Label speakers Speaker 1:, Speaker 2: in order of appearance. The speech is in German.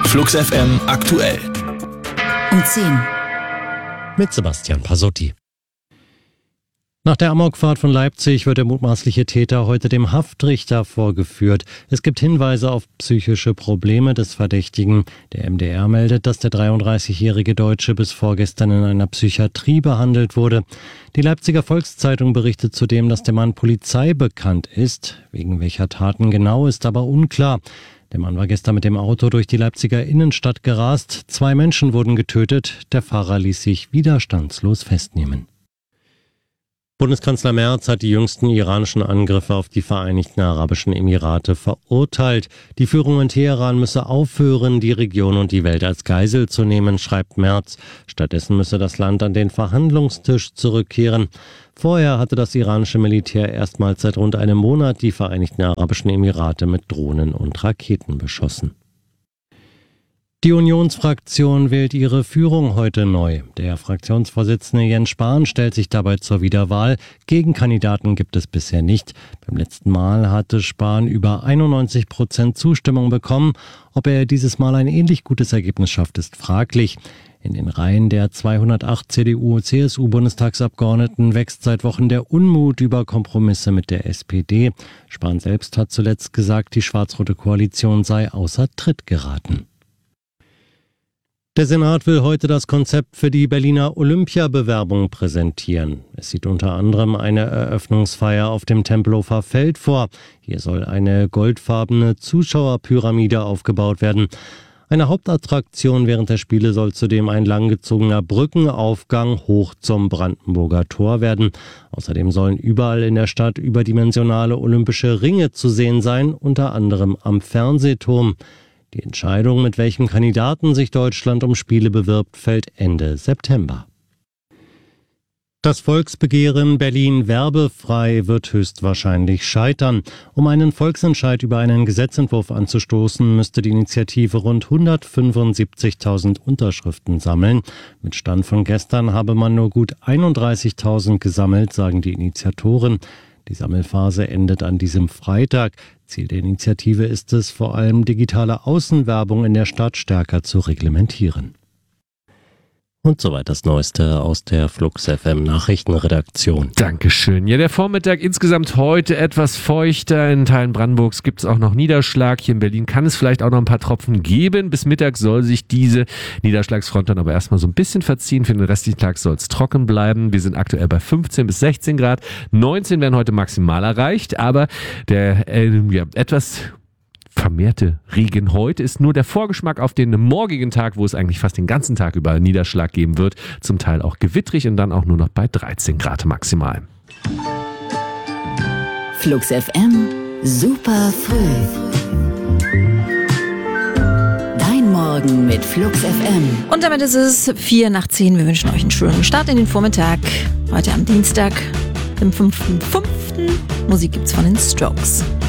Speaker 1: Flux FM aktuell.
Speaker 2: Um 10.
Speaker 3: Mit Sebastian Pasotti. Nach der Amokfahrt von Leipzig wird der mutmaßliche Täter heute dem Haftrichter vorgeführt. Es gibt Hinweise auf psychische Probleme des Verdächtigen. Der MDR meldet, dass der 33-jährige Deutsche bis vorgestern in einer Psychiatrie behandelt wurde. Die Leipziger Volkszeitung berichtet zudem, dass der Mann Polizei bekannt ist. Wegen welcher Taten genau, ist aber unklar. Der Mann war gestern mit dem Auto durch die Leipziger Innenstadt gerast. 2 Menschen wurden getötet. Der Fahrer ließ sich widerstandslos festnehmen. Bundeskanzler Merz hat die jüngsten iranischen Angriffe auf die Vereinigten Arabischen Emirate verurteilt. Die Führung in Teheran müsse aufhören, die Region und die Welt als Geisel zu nehmen, schreibt Merz. Stattdessen müsse das Land an den Verhandlungstisch zurückkehren. Vorher hatte das iranische Militär erstmals seit rund einem Monat die Vereinigten Arabischen Emirate mit Drohnen und Raketen beschossen. Die Unionsfraktion wählt ihre Führung heute neu. Der Fraktionsvorsitzende Jens Spahn stellt sich dabei zur Wiederwahl. Gegenkandidaten gibt es bisher nicht. Beim letzten Mal hatte Spahn über 91% Zustimmung bekommen. Ob er dieses Mal ein ähnlich gutes Ergebnis schafft, ist fraglich. In den Reihen der 208 CDU-CSU-Bundestagsabgeordneten wächst seit Wochen der Unmut über Kompromisse mit der SPD. Spahn selbst hat zuletzt gesagt, die schwarz-rote Koalition sei außer Tritt geraten. Der Senat will heute das Konzept für die Berliner Olympiabewerbung präsentieren. Es sieht unter anderem eine Eröffnungsfeier auf dem Tempelhofer Feld vor. Hier soll eine goldfarbene Zuschauerpyramide aufgebaut werden. Eine Hauptattraktion während der Spiele soll zudem ein langgezogener Brückenaufgang hoch zum Brandenburger Tor werden. Außerdem sollen überall in der Stadt überdimensionale olympische Ringe zu sehen sein, unter anderem am Fernsehturm. Die Entscheidung, mit welchem Kandidaten sich Deutschland um Spiele bewirbt, fällt Ende September. Das Volksbegehren Berlin werbefrei wird höchstwahrscheinlich scheitern. Um einen Volksentscheid über einen Gesetzentwurf anzustoßen, müsste die Initiative rund 175.000 Unterschriften sammeln. Mit Stand von gestern habe man nur gut 31.000 gesammelt, sagen die Initiatoren. Die Sammelphase endet an diesem Freitag. Ziel der Initiative ist es, vor allem digitale Außenwerbung in der Stadt stärker zu reglementieren. Und soweit das Neueste aus der Flux FM Nachrichtenredaktion.
Speaker 4: Dankeschön. Ja, der Vormittag insgesamt heute etwas feuchter. In Teilen Brandenburgs gibt es auch noch Niederschlag. Hier in Berlin kann es vielleicht auch noch ein paar Tropfen geben. Bis Mittag soll sich diese Niederschlagsfront dann aber erstmal so ein bisschen verziehen. Für den restlichen Tag soll es trocken bleiben. Wir sind aktuell bei 15 bis 16 Grad. 19 werden heute maximal erreicht. Aber der etwas vermehrte Regen heute ist nur der Vorgeschmack auf den morgigen Tag, wo es eigentlich fast den ganzen Tag über Niederschlag geben wird. Zum Teil auch gewittrig und dann auch nur noch bei 13 Grad maximal.
Speaker 2: Flux FM, super früh. Dein Morgen mit Flux FM.
Speaker 5: Und damit ist es 4 nach 10. Wir wünschen euch einen schönen Start in den Vormittag. Heute am Dienstag, dem 5.5. Musik gibt's von den Strokes.